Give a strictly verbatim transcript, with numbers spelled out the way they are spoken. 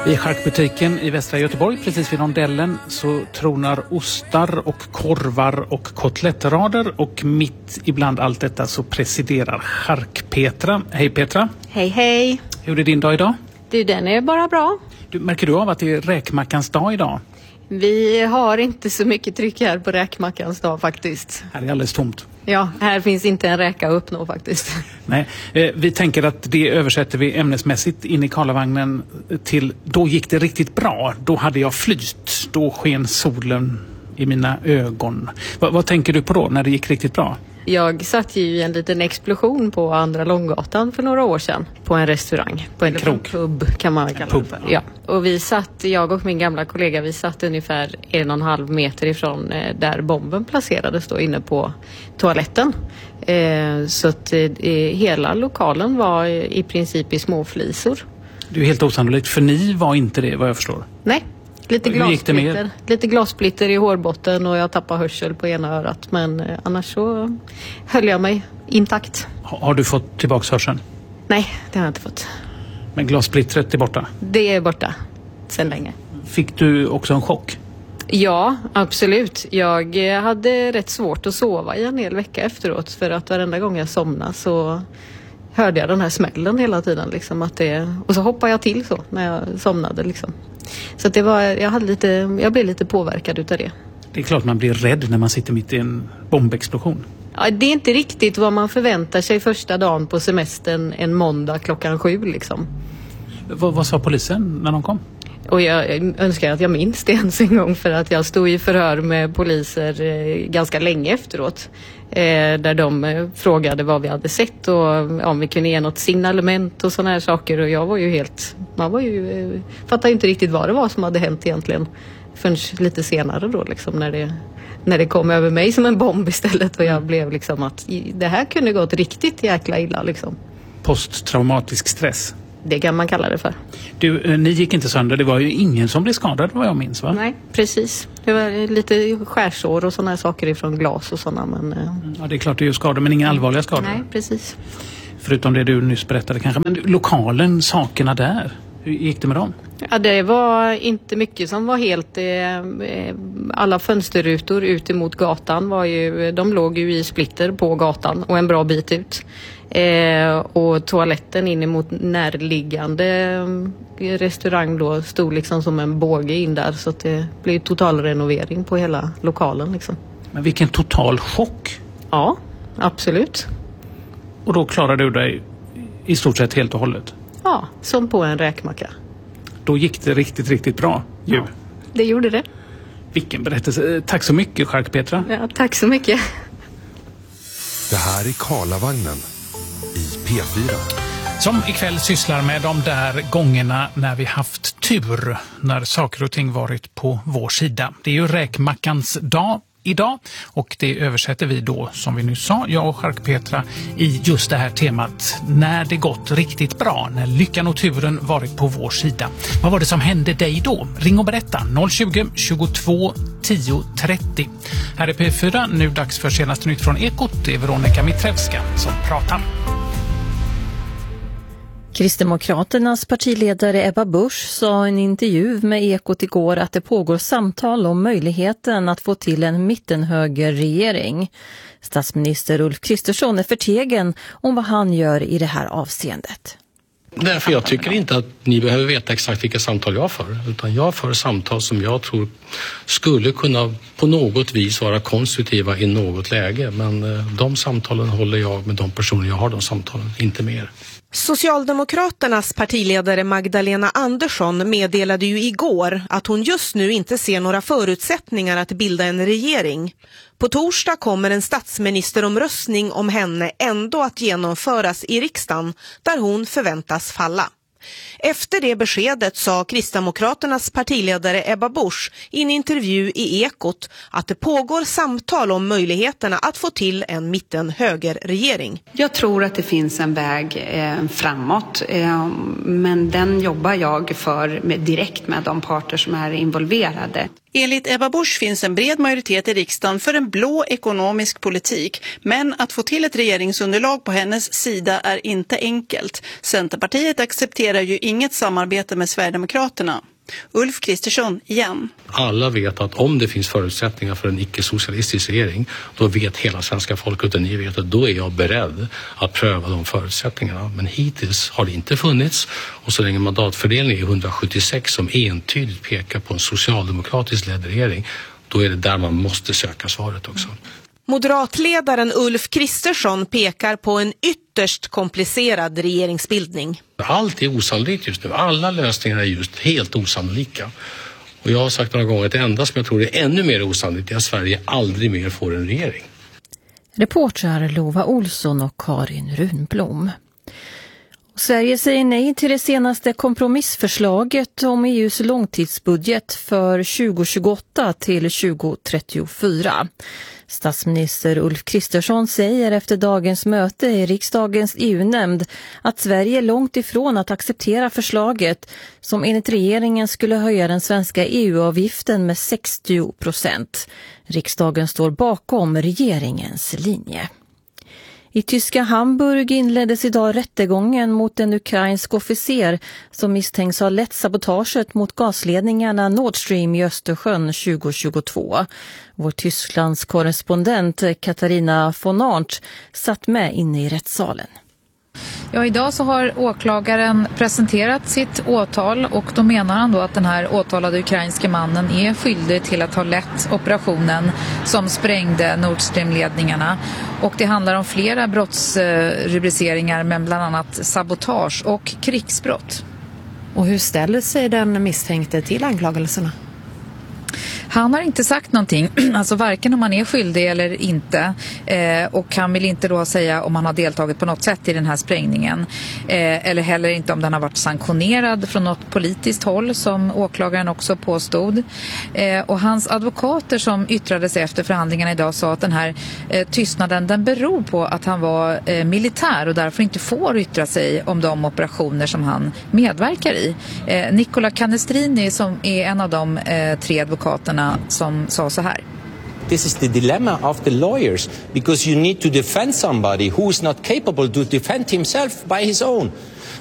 I charkbutiken i västra Göteborg, precis vid rondellen, så tronar ostar och korvar och kotlettrader, och mitt ibland allt detta så presiderar Chark-Petra. Hej Petra! Hej hej! Hur är din dag idag? Du, den är bara bra. Du, märker du av att det är räkmackans dag idag? Vi har inte så mycket tryck här på räkmackans dag faktiskt. Här är alldeles tomt. Ja, här finns inte en räka att uppnå faktiskt. Nej, eh, vi tänker att det översätter vi ämnesmässigt in i Karlavagnen till då gick det riktigt bra. Då hade jag flyt. Då sken solen i mina ögon. Va, vad tänker du på då när det gick riktigt bra? Jag satt ju i en liten explosion på Andra Långgatan för några år sedan. På en restaurang. På en, en krog. Pub kan man kalla det för. Ja. Och vi satt, jag och min gamla kollega, vi satt ungefär en och en halv meter ifrån eh, där bomben placerades då inne på toaletten. Eh, så att eh, hela lokalen var i princip i små flisor. Det är helt osannolikt, för ni var inte det vad jag förstår. Nej. Lite glassplitter, lite glassplitter i hårbotten och jag tappade hörsel på ena örat. Men eh, annars så höll jag mig intakt. Har, har du fått tillbaka hörseln? Nej, det har jag inte fått. Men glassplittret är borta? Det är borta sedan länge. Fick du också en chock? Ja, absolut. Jag hade rätt svårt att sova i en hel vecka efteråt. För att varenda gång jag somnade så hörde jag den här smällen hela tiden. Liksom, att det, och så hoppade jag till så när jag somnade liksom. Så att det var, jag, hade lite, jag blev lite påverkad utav det. Det är klart man blir rädd när man sitter mitt i en bombexplosion. Ja, det är inte riktigt vad man förväntar sig första dagen på semestern en måndag klockan sju liksom. Vad, vad sa polisen när de kom? Och jag önskar att jag minns det ens en gång, för att jag stod i förhör med poliser eh, ganska länge efteråt. Eh, där de eh, frågade vad vi hade sett och om vi kunde ge något signalement och såna här saker. Och jag var ju helt, man var ju, eh, fattade ju inte riktigt vad det var som hade hänt egentligen. Förrän lite senare då liksom, när det, när det kom över mig som en bomb istället. Och jag blev liksom att det här kunde gått riktigt jäkla illa liksom. Posttraumatisk stress. Det kan man kalla det för. Du, ni gick inte sönder. Det var ju ingen som blev skadad vad jag minns, va? Nej, precis. Det var lite skärsår och sådana saker ifrån glas och sådana. Men... Ja, det är klart det är ju skador, men inga allvarliga skador. Nej, precis. Förutom det du nyss berättade kanske. Men lokalen, sakerna där, hur gick det med dem? Ja, det var inte mycket som var helt... Eh, alla fönsterrutor ut emot gatan var ju... De låg ju i splitter på gatan och en bra bit ut. Eh, och toaletten in emot närliggande restaurang då stod liksom som en båge in där, så att det blev total renovering på hela lokalen liksom. Men vilken total chock! Ja, absolut. Och då klarade du dig i stort sett helt och hållet? Ja, som på en räkmacka. Då gick det riktigt, riktigt bra ju. Ja, det gjorde det. Vilken berättelse. Tack så mycket, Chark-Petra. Ja, tack så mycket. Det här är Karlavagnen i P fyra. Som ikväll sysslar med de där gångerna när vi haft tur, när saker och ting varit på vår sida. Det är ju räkmackans dag idag, och det översätter vi då, som vi nu sa, jag och Chark-Petra, i just det här temat när det gått riktigt bra, när lyckan och turen varit på vår sida. Vad var det som hände dig då? Ring och berätta noll tjugo, tjugotvå, tio, trettio. Här är P fyra, nu dags för senaste nytt från Ekot. Det är Veronica Mitrevska som pratar. Kristdemokraternas partiledare Ebba Busch sa i en intervju med Ekot igår att det pågår samtal om möjligheten att få till en mittenhögerregering. Statsminister Ulf Kristersson är förtegen om vad han gör i det här avseendet. Därför jag tycker inte att ni behöver veta exakt vilka samtal jag för, utan jag för samtal som jag tror skulle kunna på något vis vara konstruktiva i något läge. Men de samtalen håller jag med de personer jag har de samtalen, inte mer. Socialdemokraternas partiledare Magdalena Andersson meddelade ju igår att hon just nu inte ser några förutsättningar att bilda en regering. På torsdag kommer en statsministeromröstning om henne ändå att genomföras i riksdagen, där hon förväntas falla. Efter det beskedet sa Kristdemokraternas partiledare Ebba Busch i en intervju i Ekot att det pågår samtal om möjligheterna att få till en mitten-högerregering. Jag tror att det finns en väg eh, framåt, eh, men den jobbar jag för med, direkt med de parter som är involverade. Enligt Ebba Busch finns en bred majoritet i riksdagen för en blå ekonomisk politik. Men att få till ett regeringsunderlag på hennes sida är inte enkelt. Centerpartiet accepterar ju inget samarbete med Sverigedemokraterna. Ulf Kristersson igen. Alla vet att om det finns förutsättningar för en icke-socialistisk regering, då vet hela svenska folket och ni vet att då är jag beredd att pröva de förutsättningarna. Men hittills har det inte funnits, och så länge mandatfördelningen är hundrasjuttiosex som entydigt pekar på en socialdemokratisk ledd regering, då är det där man måste söka svaret också. Moderatledaren Ulf Kristersson pekar på en ytterst komplicerad regeringsbildning. Allt är osannolikt just nu. Alla lösningar är just helt osannolika. Och jag har sagt några gånger att det enda som jag tror är ännu mer osannolikt är att Sverige aldrig mer får en regering. Reportrar Lova Olsson och Karin Runblom. Sverige säger nej till det senaste kompromissförslaget om E U:s långtidsbudget för tjugo tjugoåtta till tjugo trettiofyra. Statsminister Ulf Kristersson säger efter dagens möte i riksdagens E U-nämnd att Sverige är långt ifrån att acceptera förslaget som enligt regeringen skulle höja den svenska E U-avgiften med sextio procent. Riksdagen står bakom regeringens linje. I tyska Hamburg inleddes idag rättegången mot en ukrainsk officer som misstänks ha lett sabotaget mot gasledningarna Nord Stream i Östersjön tjugo tjugotvå. Vår Tysklands korrespondent Katarina von Arndt satt med inne i rättssalen. Ja, idag så har åklagaren presenterat sitt åtal och då menar han då att den här åtalade ukrainska mannen är skyldig till att ha lett operationen som sprängde Nord Stream-ledningarna. Och det handlar om flera brottsrubriceringar men bland annat sabotage och krigsbrott. Och hur ställer sig den misstänkte till anklagelserna? Han har inte sagt någonting, alltså varken om han är skyldig eller inte, eh, och han vill inte då säga om han har deltagit på något sätt i den här sprängningen, eh, eller heller inte om den har varit sanktionerad från något politiskt håll som åklagaren också påstod. Eh, och hans advokater som yttrade sig efter förhandlingarna idag sa att den här eh, tystnaden den beror på att han var eh, militär och därför inte får yttra sig om de operationer som han medverkar i. Eh, Nicola Canestrini som är en av de eh, tre advokaterna som sa så här. This is the dilemma of the lawyers because you need to defend somebody who is not capable to defend himself by his own.